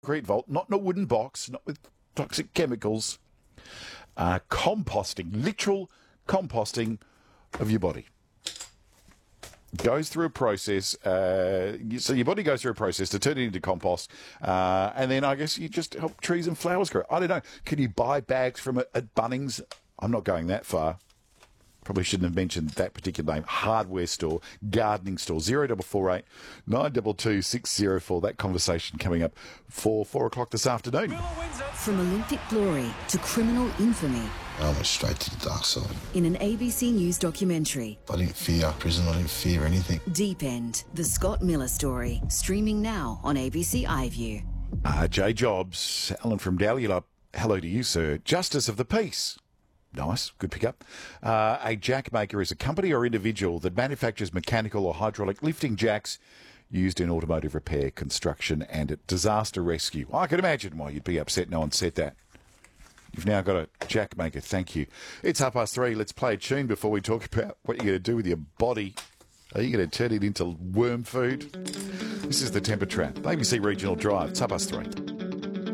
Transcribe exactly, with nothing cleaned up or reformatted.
concrete vault, not in a wooden box, not with toxic chemicals. Uh, composting, literal composting of your body. Goes through a process, uh, so your body goes through a process to turn it into compost, uh, and then I guess you just help trees and flowers grow. I don't know. Can you buy bags from it at Bunnings? I'm not going that far. Probably shouldn't have mentioned that particular name. Hardware store, gardening store, zero double four eight nine two two six zero four. That conversation coming up for four o'clock this afternoon. From Olympic glory to criminal infamy. I went straight to the dark side. In an A B C News documentary. I didn't fear prison, I didn't fear anything. Deep End, the Scott Miller story. Streaming now on A B C iView. Uh, Jay Jobs, Alan from Dowley, hello to you, sir. Justice of the Peace. Nice, good pickup. Uh, a jack maker is a company or individual that manufactures mechanical or hydraulic lifting jacks used in automotive repair, construction and disaster rescue. I can imagine why you'd be upset no one said that. You've now got a jack maker, thank you. It's half past three, let's play a tune before we talk about what you're going to do with your body. Are you going to turn it into worm food? This is the Temper Trap, A B C Regional Drive. It's half past three.